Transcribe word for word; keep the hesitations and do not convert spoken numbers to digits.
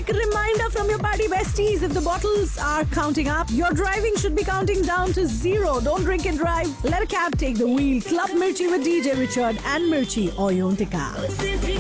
quick reminder from your party besties: if the bottles are counting up, your driving should be counting down to zero. Don't drink and drive. Let a cab take the wheel. Club Mirchi with D J Richard and Mirchi Oyontika.